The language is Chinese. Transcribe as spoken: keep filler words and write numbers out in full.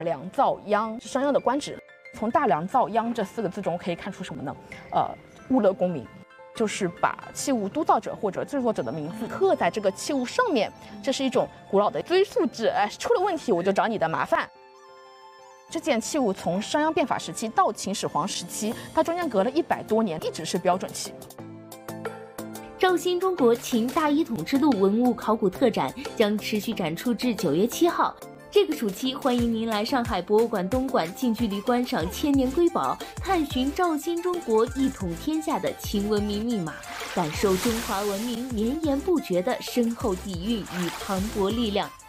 梁造鞅是商鞅的官职。从大梁造鞅这四个字中可以看出什么呢？呃，物乐功名，就是把器物督造者或者制作者的名字刻在这个器物上面，这是一种古老的追溯制。哎，出了问题我就找你的麻烦。这件器物从商鞅变法时期到秦始皇时期，它中间隔了一百多年，一直是标准器。 赵新中国秦大一统之路文物考古特展将持续展出至九月七号。这个暑期，欢迎您来上海博物馆东馆近距离观赏千年瑰宝，探寻赵新中国一统天下的秦文明密码，感受中华文明绵延不绝的深厚底蕴与磅礴力量。